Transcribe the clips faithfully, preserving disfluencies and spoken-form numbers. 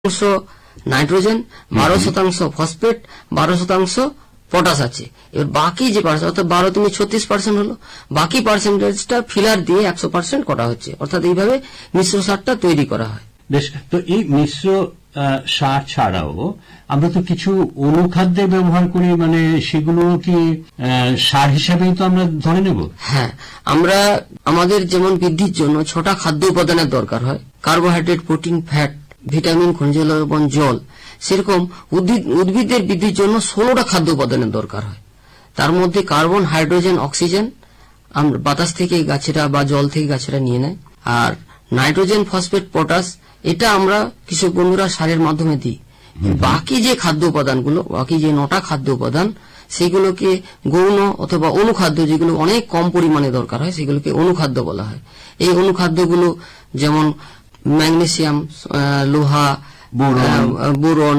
শতাংশ নাইট্রোজেন, বারো শতাংশ ফসফেট, বারো শতাংশ পটাশ আছে। এবার বাকি যে পার্সেন্ট অর্থাৎ বারো তুমি ছত্রিশ পার্সেন্ট হলো, বাকি পার্সেন্টেজটা ফিলার দিয়ে একশো পার্সেন্ট করা হচ্ছে। অর্থাৎ এইভাবে মিশ্র সারটা তৈরি করা হয়। বেশ, তো এই মিশ্র সার ছাড়াও আমরা তো কিছু অনুখাদ্যের ব্যবহার করি, মানে সেগুলো কি সার হিসাবেই তো আমরা ধরে নেব? হ্যাঁ, আমরা আমাদের যেমন বৃদ্ধির জন্য ছটা খাদ্য উপাদানের দরকার হয়, কার্বোহাইড্রেট, প্রোটিন, ফ্যাট, ভিটামিন, খনিজ লবণ, জল, সেরকম উদ্ভিদ উদ্ভিদের বৃদ্ধির জন্য ষোলোটা খাদ্য উপাদানের দরকার হয়। তার মধ্যে কার্বন, হাইড্রোজেন, অক্সিজেন আমরা বাতাস থেকে গাছেরা বা জল থেকে গাছেরা নিয়ে নেয়। আর নাইট্রোজেন, ফসফেট, পটাশ এটা আমরা কৃষক বন্ধুরা সারের মাধ্যমে দিই। বাকি যে খাদ্য উপাদানগুলো, বাকি যে নটা খাদ্য উপাদান, সেগুলোকে গৌণ অথবা অনুখাদ্য, যেগুলো অনেক কম পরিমাণে দরকার হয়, সেগুলোকে অনুখাদ্য বলা হয়। এই অনুখাদ্যগুলো যেমন ম্যাগনেসিয়াম, লোহা, বোরন,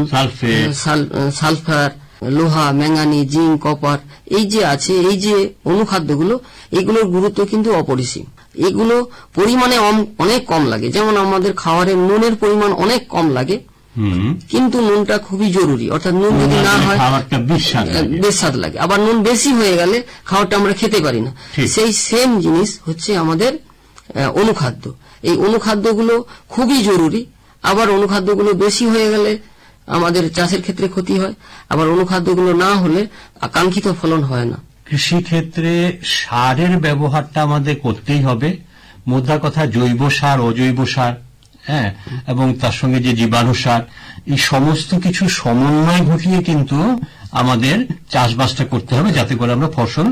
সালফার, লোহা, ম্যাঙ্গানিজ, জিঙ্ক, কপার, এই যে আছে, এই যে অনুখাদ্যগুলো, এগুলোর গুরুত্ব কিন্তু অপরিসীম। এগুলো পরিমাণে অনেক কম লাগে। যেমন আমাদের খাবারের নুনের পরিমাণ অনেক কম লাগে, কিন্তু নুনটা খুবই জরুরি। অর্থাৎ নুন যদি না হয় বেশ স্বাদ লাগে, আবার নুন বেশি হয়ে গেলে খাবারটা আমরা খেতে পারি না। সেই সেম জিনিস হচ্ছে আমাদের অনুখাদ্য। এই অনুখাদ্যগুলো খুবই জরুরি। আবার অনুখাদ্যগুলো বেশি হয়ে গেলে আমাদের চাষের ক্ষেত্রে ক্ষতি হয়, আবার অনুখাদ্যগুলো না হলে আকাঙ্ক্ষিত ফলন হয় না। কৃষি ক্ষেত্রে সারের ব্যবহারটা আমাদের করতেই হবে। মোদ্দা কথা জৈব সার, অজৈব সার, হ্যাঁ, এবং তার সঙ্গে যে জীবাণু সার, এই সমস্ত কিছু সমন্বয় ঘটিয়ে কিন্তু আমাদের চাষবাসটা করতে হবে, যাতে করে আমরা ফসল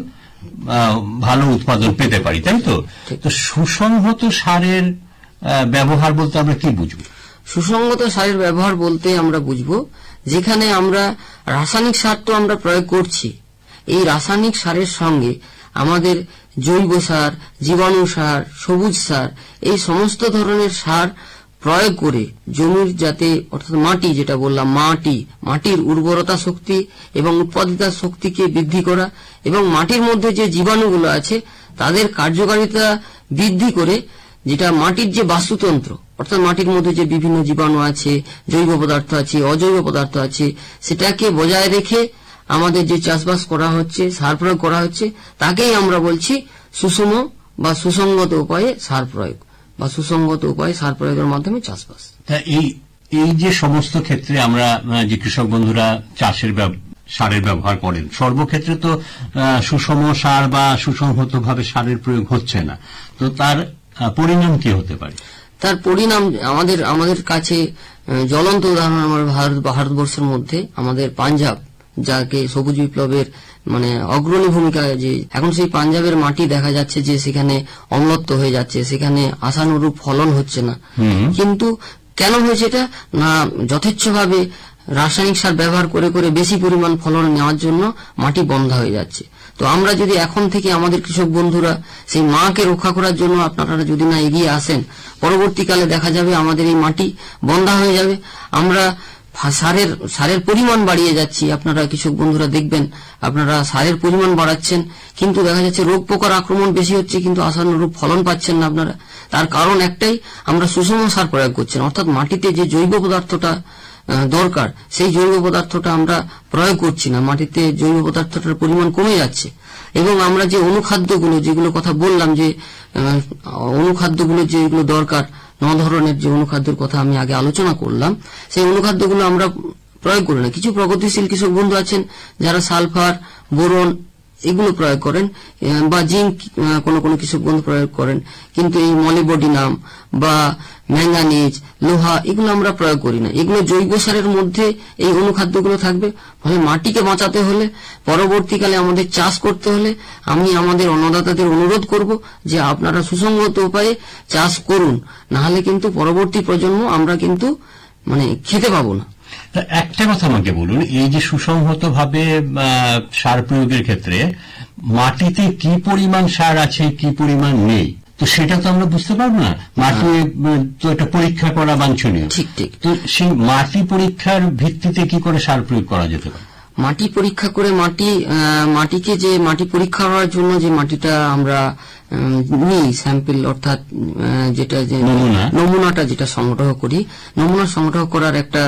ভালো উৎপাদন পেতে পারি, তাই তো? তো সুসংহত সারের ব্যবহার বলতে আমরা কি বুঝবো? সুসংগত সারের ব্যবহার বলতে আমরা বুঝবো যেখানে আমরা রাসায়নিক সার তো আমরা প্রয়োগ করছি, এই রাসায়নিক সারের সঙ্গে আমাদের জৈব সার, জীবাণু সার, সবুজ সার, এই সমস্ত ধরনের সার প্রয়োগ করে জমির যাতে অর্থাৎ মাটি, যেটা বললাম মাটি মাটির উর্বরতা শক্তি এবং উৎপাদিতা শক্তিকে বৃদ্ধি করা, এবং মাটির মধ্যে যে জীবাণুগুলো আছে তাদের কার্যকারিতা বৃদ্ধি করে, যেটা মাটির যে বাস্তুতন্ত্র, অর্থাৎ মাটির মধ্যে যে বিভিন্ন জীবাণু আছে, জৈব পদার্থ আছে, অজৈব পদার্থ আছে, সেটাকে বজায় রেখে আমাদের যে চাষবাস করা হচ্ছে, সার প্রয়োগ করা হচ্ছে, তাকেই আমরা বলছি সুষম বা সুসংগত উপায়ে সার প্রয়োগ বা সুসংগত উপায়ে সার প্রয়োগের মাধ্যমে চাষবাস। এই এই যে সমস্ত ক্ষেত্রে আমরা যে কৃষক বন্ধুরা চাষের সারের ব্যবহার করেন, সর্বক্ষেত্রে তো সুষম সার বা সুসংহত ভাবে সারের প্রয়োগ হচ্ছে না। তো তার পরিণাম কি হতে পারে? তার পরিণাম আমাদের আমাদের কাছে জ্বলন্ত উদাহরণ আমার ভারতবর্ষের মধ্যে আমাদের পাঞ্জাব, যাকে সবুজ বিপ্লবের মানে অগ্রণী ভূমিকা, যে এখন সেই পাঞ্জাবের মাটি দেখা যাচ্ছে যে সেখানে অম্লত্ব হয়ে যাচ্ছে, সেখানে আশানুরূপ ফলন হচ্ছে না। কিন্তু কেন হয়েছে এটা? না, যথেচ্ছভাবে রাসায়নিক সার ব্যবহার করে করে বেশি পরিমাণ ফলন নেওয়ার জন্য মাটি বন্ধা হয়ে যাচ্ছে। তো আমরা যদি এখন থেকে আমাদের কৃষক বন্ধুরা সেই মাকে রক্ষা করার জন্য আপনারা যদি না এগিয়ে আসেন, পরবর্তীকালে দেখা যাবে আমাদের এই মাটি বন্ধা হয়ে যাবে। আমরা সারের সারের পরিমাণ বাড়িয়ে যাচ্ছি, আপনারা কৃষক বন্ধুরা দেখবেন আপনারা সারের পরিমাণ বাড়াচ্ছেন, কিন্তু দেখা যাচ্ছে রোগ পোকার আক্রমণ বেশি হচ্ছে, কিন্তু আশানুরূপ ফলন পাচ্ছেন না আপনারা। তার কারণ একটাই, আমরা সুষম সার প্রয়োগ করছেন, অর্থাৎ মাটিতে যে জৈব পদার্থটা দরকার সেই জৈব পদার্থটা আমরা প্রয়োগ করছি না, মাটিতে জৈব পদার্থটার পরিমাণ কমে যাচ্ছে। এবং আমরা যে অনুখাদ্যগুলো, যেগুলো কথা বললাম, যে অনুখাদ্যগুলো যেগুলো দরকার, ন ধরনের যে অনুখাদ্যের কথা আমি আগে আলোচনা করলাম, সেই অনুখাদ্যগুলো আমরা প্রয়োগ করি না। কিছু প্রগতিশীল কৃষক বন্ধু আছেন যারা সালফার, বোরন এগুলো প্রয়োগ করেন, বা জিঙ্ক কোন কোন কৃষক বন্ধু প্রয়োগ করেন, কিন্তু এই মলিবডিনাম বা ম্যাঙ্গানিজ, লোহা এগুলো আমরা প্রয়োগ করি না। এগুলো জৈব সারের মধ্যে এই অনুখাদ্যগুলো থাকবে। ফলে মাটিকে বাঁচাতে হলে, পরবর্তীকালে আমাদের চাষ করতে হলে, আমি আমাদের অন্নদাতাদের অনুরোধ করব যে আপনারা সুসংগত উপায়ে চাষ করুন, না হলে কিন্তু পরবর্তী প্রজন্ম আমরা কিন্তু মানে খেতে পাবো না। একটা কথা আমাকে বলুন, এই যে সুসংহত ভাবে সার প্রয়োগের ক্ষেত্রে মাটিতে কি পরিমাণ সার আছে, কি পরিমাণ নেই, তো সেটা তো আমরা বুঝতে পারবো না। মাটি তো একটা পরীক্ষা করা বাঞ্ছনীয়। ঠিক ঠিক। তো সেই মাটি পরীক্ষার ভিত্তিতে কি করে সার প্রয়োগ করা যেতে পারে? মাটি পরীক্ষা করে মাটি মাটিকে যে মাটি পরীক্ষা করার জন্য যে মাটিটা আমরা নিই স্যাম্পল, অর্থাৎ যেটা যে নমুনাটা যেটা সংগ্রহ করি, নমুনা সংগ্রহ করার একটা